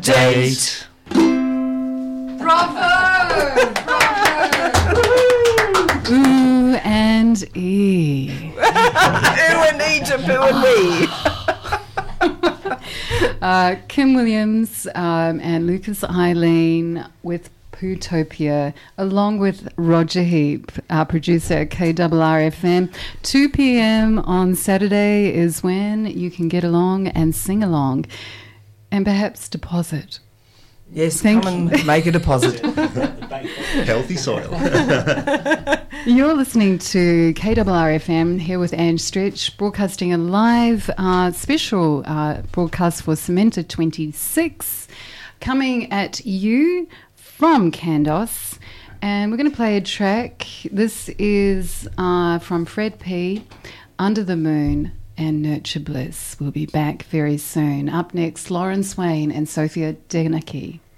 Date. Bravo! Bravo! Ooh and E. Ooh and E to poo and me. Kim Williams and Lucas Eileen with Pootopia, along with Roger Heap, our producer at KRRFM. 2 p.m. on Saturday is when you can get along and sing along and perhaps deposit. Yes, come and make a deposit. Healthy soil. You're listening to KRRFM here with Ange Stretch, broadcasting a live special broadcast for Cementa 26, coming at you from Kandos. And we're going to play a track. This is from Fred P., Under the Moon and Nurture Bliss. We'll be back very soon. Up next, Lauren Swain and Sophia Denicki.